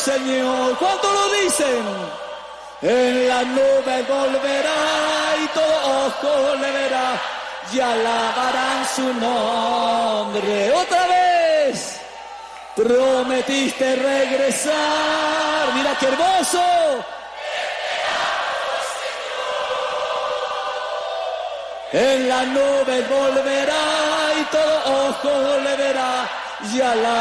Señor. ¿Cuánto lo dicen? En la nube volverá y todo ojo le verá y alabarán su nombre. Otra vez. Prometiste regresar. Mira qué hermoso. En la nube volverá y todo ojo le verá y alabarán.